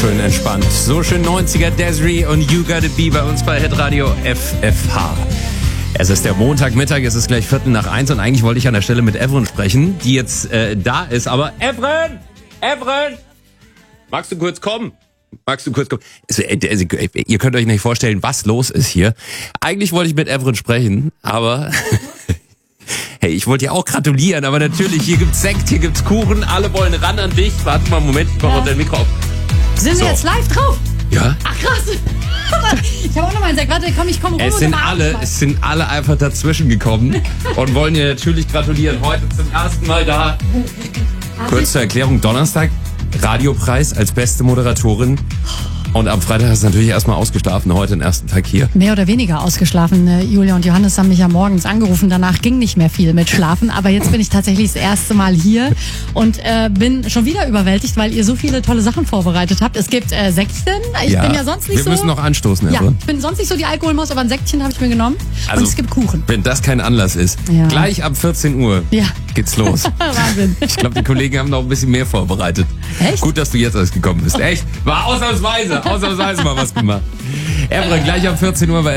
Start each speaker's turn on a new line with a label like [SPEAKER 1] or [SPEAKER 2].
[SPEAKER 1] schön entspannt. So schön 90er Desiree und You Gotta Be bei uns bei Hitradio FFH. Es ist der Montagmittag, es ist gleich 1:45 und eigentlich wollte ich an der Stelle mit Evren sprechen, die jetzt da ist. Aber Evren! Magst du kurz kommen? Ihr könnt euch nicht vorstellen, was los ist hier. Eigentlich wollte ich mit Evren sprechen, aber... Hey, ich wollte dir auch gratulieren, aber natürlich, hier gibt's Sekt, hier gibt's Kuchen, alle wollen ran an dich. Warte mal einen Moment, ich mach unter dein Mikro auf.
[SPEAKER 2] Sind wir jetzt live drauf?
[SPEAKER 1] Ja.
[SPEAKER 2] Ach krass. Ich habe auch noch mal einen Sekt. Warte, ich komme rum.
[SPEAKER 1] Es sind alle einfach dazwischen gekommen und wollen dir natürlich gratulieren. Heute zum ersten Mal da. Kurz zur Erklärung, Donnerstag, Radiopreis als beste Moderatorin. Und am Freitag hast du natürlich erstmal ausgeschlafen, heute den ersten Tag hier.
[SPEAKER 2] Mehr oder weniger ausgeschlafen. Julia und Johannes haben mich ja morgens angerufen. Danach ging nicht mehr viel mit Schlafen. Aber jetzt bin ich tatsächlich das erste Mal hier und bin schon wieder überwältigt, weil ihr so viele tolle Sachen vorbereitet habt. Es gibt Säckchen. Ich bin ja sonst nicht so...
[SPEAKER 1] Wir müssen noch anstoßen,
[SPEAKER 2] Ja,
[SPEAKER 1] Evren.
[SPEAKER 2] ich bin sonst nicht so die Alkoholmaus, aber ein Säckchen habe ich mir genommen.
[SPEAKER 1] Also,
[SPEAKER 2] und es gibt Kuchen.
[SPEAKER 1] Wenn das kein Anlass ist.
[SPEAKER 2] Ja.
[SPEAKER 1] Gleich ab 14 Uhr geht's los.
[SPEAKER 2] Wahnsinn.
[SPEAKER 1] Ich glaube, die Kollegen haben noch ein bisschen mehr vorbereitet.
[SPEAKER 2] Echt?
[SPEAKER 1] Gut, dass du jetzt erst gekommen bist. Echt? War ausnahmsweise mal was gemacht. Evren, gleich ab 14 Uhr bei